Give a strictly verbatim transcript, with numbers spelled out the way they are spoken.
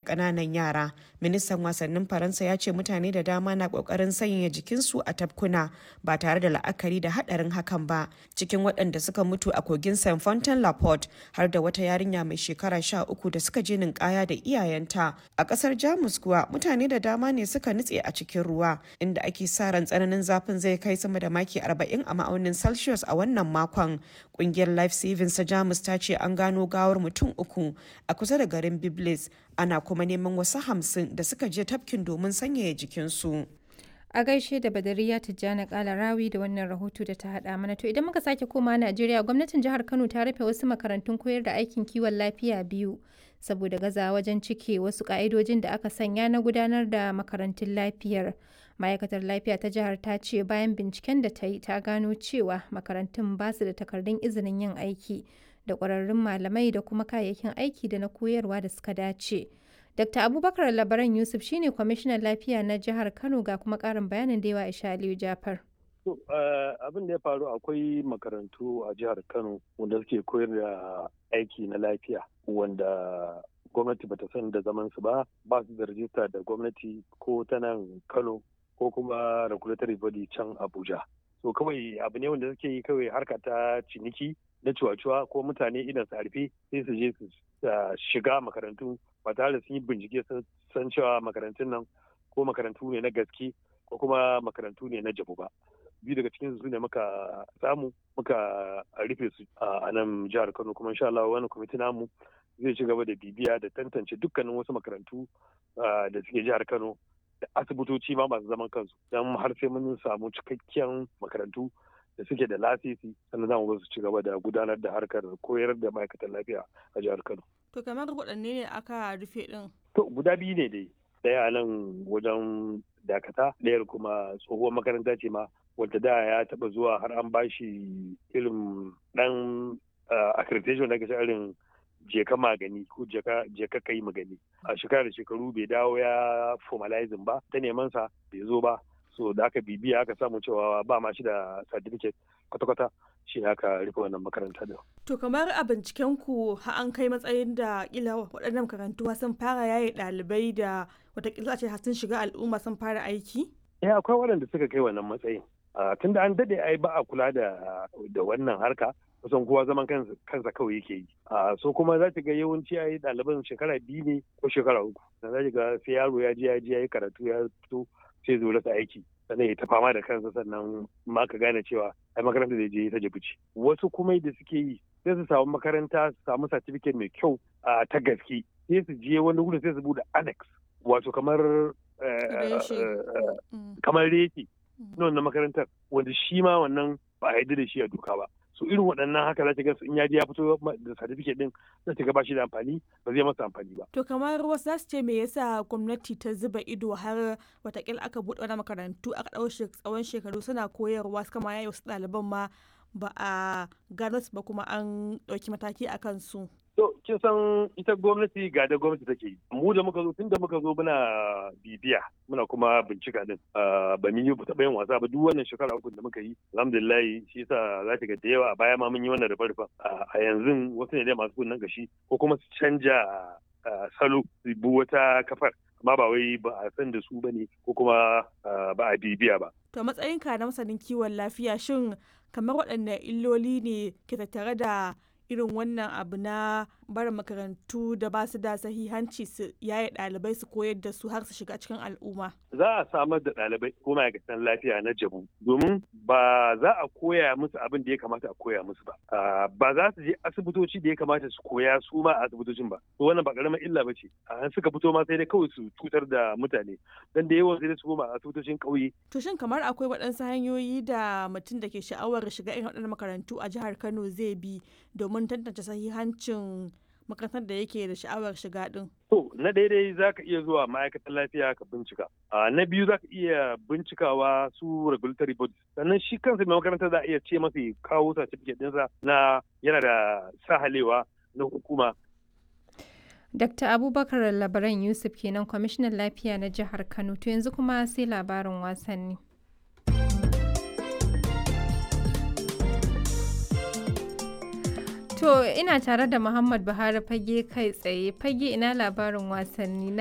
ƙananan yara. Ministan wasannin Faransa ya ce mutane da dama na ƙoƙarin sanya jikinsu a tafkuna ba tare da la'akari da haɗarin hakan ba. Cikin waɗanda suka mutu a kogin Saint Fontaine La Porte har da wata yarinya mai shekara sha uku da suka je ninkaya da iyayenta. A ƙasar Jamus kuwa mutane da dama ne suka nutse a cikin ruwa, inda ake sa ran tsananin zafin zai kai sama da maki arba'in a ma'aunin Celsius a wannan makon. Ƙungiyar Life Savings ta Jamus ta ce an gano gawar mutum uku a kusa da garin Biblis, ana kuma neman wasu hamsin da suka je tafkin domin sanyaya jikinsu. A gaishe da Badariya Tijjani Kalarawi da wannan rahoto da ta haɗa mana. To idan muka sake koma Najeriya, gwamnatin jihar Kano ta rufe wasu makarantun koyar da aikin kiwon lafiya biyu saboda gaza wajen cike wasu ƙa'idojin da aka sanya na gudanar da makarantun lafiyar. Ma'aikatar lafiya ta jihar ta ce bayan binciken da ta yi ta gano cewa makarantun ba su da takardun izinin yin aiki da ƙwararrun malamai da kuma kayayyakin aiki da na koyarwa da suka dace. Dokta Abubakar Labaran Yusuf shine kwamishinan lafiya na jihar Kano ga kuma ƙarin bayanin da yawa Aisha Aliyu Jafar. Abin da ya faru, akwai makarantu a jihar Kano wanda suke koyar da aiki na lafiya wanda gwamnati bata san da zaman su ba, ba su da rajista da gwamnati ko ta nan Kano ko kuma regulatory body can Abuja. So kawai abu ne wanda suke yi kawai harka ta ciniki na cuwa-cuwa ko mutane idan su harfe sai su je su shiga makarantu ba tare da sun yi bincike sun san cewa makarantun nan ko makarantu ne na gaske ko kuma makarantu ne na jabu ba. Biyu daga cikin su ne muka samu muka rufe su a nan jihar Kano, kuma insha Allah wani kwamiti namu zai ci gaba da bibiya da tantance dukkanin wasu makarantu da suke jihar Kano da asibitoci ma masu zaman kansu don har sai mun samu cikakken makarantu da suke da lasisi sannan za mu su ci gaba da gudanar da harkar koyar da ma'aikatan lafiya a jihar Kano. To kamar waɗanne ne aka rufe ɗin? To guda biyu ne dai. Ɗaya nan wajen dakata, ɗayar kuma tsohuwar makaranta ce ma wadda da ya taɓa zuwa har an bashi irin ɗan accreditation da ake irin jeka magani ko jeka kai magani. A shekara da shekaru bai dawo ya formalizing ba, ta neman sa bai zo ba. So da aka bibiya aka samu cewa ba ma shi da certificate kwata-kwata, shi aka rufe wannan makaranta da. To kamar a binciken ku har an kai matsayin da kila waɗannan makarantu sun fara yaye ɗalibai da watakila ce sun shiga al'umma sun fara aiki? Eh akwai waɗanda suka kai wannan matsayin. Tunda an daɗe ai ba a kula da da wannan harka, kusan kowa zaman kansa kawai yake yi. So kuma za ta ga yawanci ai ɗaliban shekara biyu ne ko shekara uku. Za ta ga sai yaro ya je ya je ya yi karatu ya fito sai zo rasa aiki sannan ya ta fama da kansa, sannan ma ka gane cewa ai makaranta da je ta jibuci. Wasu kuma da suke yi sai su samu makaranta su samu certificate mai kyau a ta gaske sai su je wani wuri sai su bude annex, wato kamar kamar reki na wannan makarantar wanda shi ma wannan ba a yarda da shi a doka ba. So irin waɗannan haka za ta ga in ya je ya fito da certificate din za ta ga ba shi da amfani, ba zai masa amfani ba. To kamar wasu za su ce me yasa gwamnati ta zuba ido har watakila aka buɗe wani makarantu aka ɗau tsawon shekaru suna koyarwa suka ma yayi wasu ɗaliban ma ba a gano su ba kuma an ɗauki mataki a kansu. To kin san ita gwamnati ga da gwamnati take yi. Mu da muka zo tun da muka zo muna bibiya muna kuma bincika din. Ba mun yi taɓa yin wasa ba duk wannan shekara uku da muka yi. Alhamdulillah shi yasa za ta ga da yawa a baya ma mun yi wannan rufa-rufa. A yanzu wasu ne dai masu kunnen gashi ko kuma su canja salo su bi wata kafar. Amma ba wai ba a san da su bane ko kuma ba a bibiya ba. To matsayinka na masanin kiwon lafiya, shin kamar waɗanne illoli ne ke tattare da irin wannan abu na barin makarantu da ba su da sahihanci su yaye ɗalibai su koyar da su har su shiga cikin al'umma? Za a samar da ɗalibai ko ma'aikatan lafiya na jabu domin ba za a koya musu abin da ya kamata a koya musu ba. Ba za su je asibitoci da ya kamata su koya su ma a asibitocin ba. To wannan ba ƙaramar illa ba ce. An suka fito ma sai dai kawai su cutar da mutane. Dan da yawan sai dai su koma a asibitocin ƙauye. To shin kamar akwai waɗansu hanyoyi da mutum da ke sha'awar shiga irin waɗannan makarantu a jihar Kano zai bi domin tantance sahihancin makarantar da yake da sha'awar shiga din? To, na daidai za ka iya zuwa ma'aikatan lafiya ka bincika. Na biyu za ka iya bincikawa su regulatory bodies. Sannan shi kansa mai makaranta za a iya ce masa kawo certificate ɗinsa na yana da sahalewa na hukuma. Dokta Abubakar Labaran Yusuf kenan kwamishinan lafiya na jihar Kano. To yanzu kuma sai labarin wasanni. To ina tare da Muhammad Buhari Fage kai tsaye. Fage ina labarin wasanni na